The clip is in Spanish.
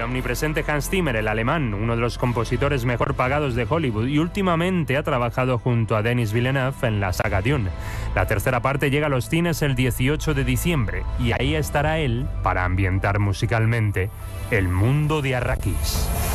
omnipresente Hans Zimmer, el alemán, uno de los compositores mejor pagados de Hollywood, y últimamente ha trabajado junto a Denis Villeneuve en la saga Dune. La tercera parte llega a los cines el 18 de diciembre y ahí estará él para ambientar musicalmente el mundo de Arrakis.